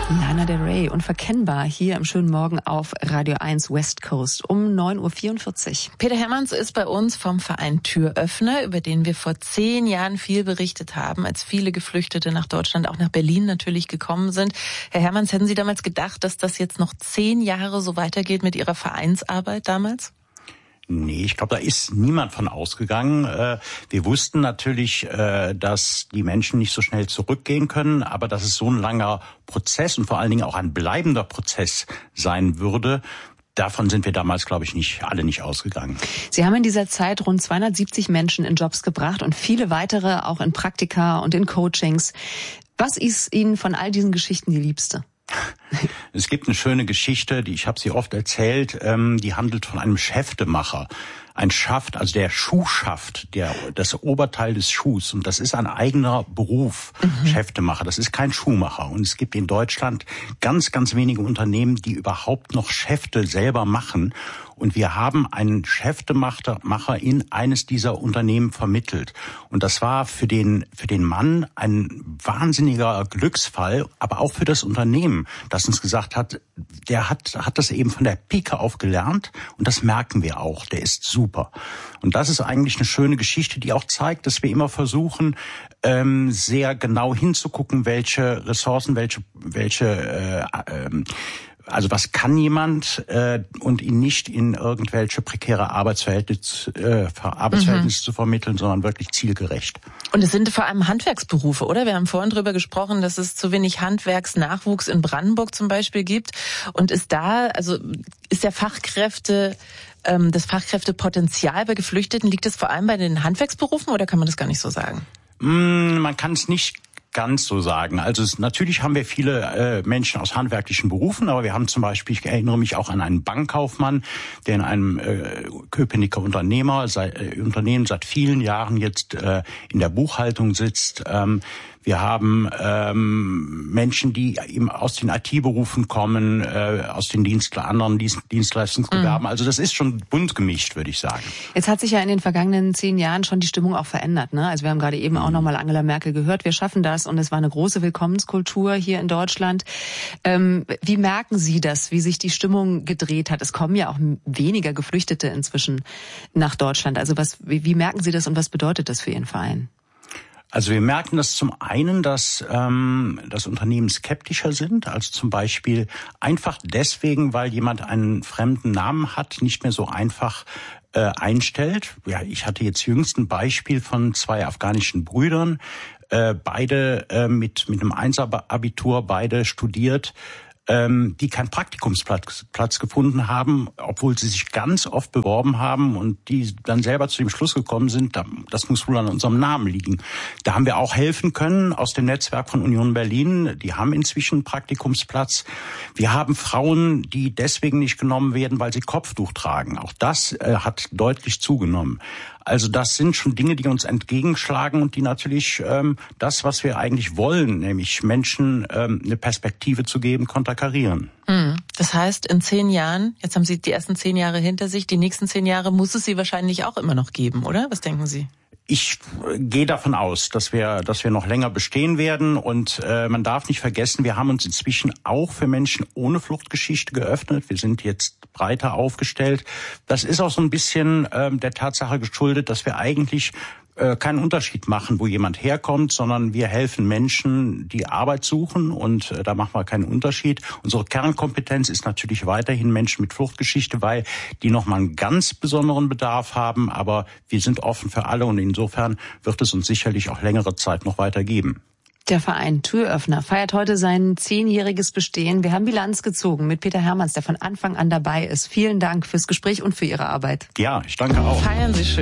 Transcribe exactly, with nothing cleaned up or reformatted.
Lana Del Rey, unverkennbar, hier im schönen Morgen auf Radio eins West Coast um neun Uhr vierundvierzig. Peter Hermanns ist bei uns vom Verein Türöffner, über den wir vor zehn Jahren viel berichtet haben, als viele Geflüchtete nach Deutschland, auch nach Berlin natürlich gekommen sind. Herr Hermanns, hätten Sie damals gedacht, dass das jetzt noch zehn Jahre so weitergeht mit Ihrer Vereinsarbeit damals? Nee, ich glaube, da ist niemand von ausgegangen. Wir wussten natürlich, dass die Menschen nicht so schnell zurückgehen können, aber dass es so ein langer Prozess und vor allen Dingen auch ein bleibender Prozess sein würde, davon sind wir damals, glaube ich, nicht alle nicht ausgegangen. Sie haben in dieser Zeit rund zweihundertsiebzig Menschen in Jobs gebracht und viele weitere auch in Praktika und in Coachings. Was ist Ihnen von all diesen Geschichten die liebste? Es gibt eine schöne Geschichte, die ich habe sie oft erzählt, ähm, die handelt von einem Schäftemacher. Ein Schaft, also der Schuhschaft, der, das Oberteil des Schuhs. Und das ist ein eigener Beruf, mhm. Schäftemacher. Das ist kein Schuhmacher. Und es gibt in Deutschland ganz, ganz wenige Unternehmen, die überhaupt noch Schäfte selber machen. Und wir haben einen Schäftemacher in eines dieser Unternehmen vermittelt. Und das war für den, für den Mann ein wahnsinniger Glücksfall, aber auch für das Unternehmen, das uns gesagt hat, der hat, hat das eben von der Pike auf gelernt. Und das merken wir auch. Der ist super. Und das ist eigentlich eine schöne Geschichte, die auch zeigt, dass wir immer versuchen, ähm, sehr genau hinzugucken, welche Ressourcen, welche, welche, äh, äh, also was kann jemand äh, und ihn nicht in irgendwelche prekäre Arbeitsverhältnisse, äh, Arbeitsverhältnisse mhm. zu vermitteln, sondern wirklich zielgerecht. Und es sind vor allem Handwerksberufe, oder? Wir haben vorhin drüber gesprochen, dass es zu wenig Handwerksnachwuchs in Brandenburg zum Beispiel gibt. Und ist da, also ist der Fachkräfte, ähm, das Fachkräftepotenzial bei Geflüchteten, liegt es vor allem bei den Handwerksberufen oder kann man das gar nicht so sagen? Mm, man kann es nicht ganz so sagen. Also es, natürlich haben wir viele äh, Menschen aus handwerklichen Berufen, aber wir haben zum Beispiel, ich erinnere mich auch an einen Bankkaufmann, der in einem äh, Köpenicker Unternehmer, seit, äh, Unternehmen seit vielen Jahren jetzt äh, in der Buchhaltung sitzt. Ähm, Wir haben ähm, Menschen, die eben aus den I T-Berufen kommen, äh, aus den Dienstl- anderen Dienstleistungsgewerben. Mhm. Also das ist schon bunt gemischt, würde ich sagen. Jetzt hat sich ja in den vergangenen zehn Jahren schon die Stimmung auch verändert, ne? Also wir haben gerade eben mhm. auch nochmal Angela Merkel gehört. Wir schaffen das und es war eine große Willkommenskultur hier in Deutschland. Ähm, wie merken Sie das, wie sich die Stimmung gedreht hat? Es kommen ja auch weniger Geflüchtete inzwischen nach Deutschland. Also was, wie, wie merken Sie das und was bedeutet das für Ihren Verein? Also wir merken das zum einen, dass ähm, das Unternehmen skeptischer sind, also zum Beispiel einfach deswegen, weil jemand einen fremden Namen hat, nicht mehr so einfach äh, einstellt. Ja, ich hatte jetzt jüngst ein Beispiel von zwei afghanischen Brüdern, äh, beide äh, mit mit einem Einser-Abitur, beide studiert, die keinen Praktikumsplatz Platz gefunden haben, obwohl sie sich ganz oft beworben haben und die dann selber zu dem Schluss gekommen sind, das muss wohl an unserem Namen liegen. Da haben wir auch helfen können aus dem Netzwerk von Union Berlin. Die haben inzwischen einen Praktikumsplatz. Wir haben Frauen, die deswegen nicht genommen werden, weil sie Kopftuch tragen. Auch das äh, hat deutlich zugenommen. Also das sind schon Dinge, die uns entgegenschlagen und die natürlich ähm, das, was wir eigentlich wollen, nämlich Menschen ähm, eine Perspektive zu geben, konterkarieren. Das heißt, in zehn Jahren, jetzt haben Sie die ersten zehn Jahre hinter sich, die nächsten zehn Jahre muss es sie wahrscheinlich auch immer noch geben, oder? Was denken Sie? Ich gehe davon aus, dass wir, dass wir noch länger bestehen werden und äh, man darf nicht vergessen, wir haben uns inzwischen auch für Menschen ohne Fluchtgeschichte geöffnet. Wir sind jetzt breiter aufgestellt. Das ist auch so ein bisschen äh, der Tatsache geschuldet, dass wir eigentlich äh, keinen Unterschied machen, wo jemand herkommt, sondern wir helfen Menschen, die Arbeit suchen und äh, da machen wir keinen Unterschied. Unsere Kernkompetenz ist natürlich weiterhin Menschen mit Fluchtgeschichte, weil die nochmal einen ganz besonderen Bedarf haben, aber wir sind offen für alle und insofern wird es uns sicherlich auch längere Zeit noch weiter geben. Der Verein Türöffner feiert heute sein zehnjähriges Bestehen. Wir haben Bilanz gezogen mit Peter Hermanns, der von Anfang an dabei ist. Vielen Dank fürs Gespräch und für Ihre Arbeit. Ja, ich danke auch. Feiern Sie schön.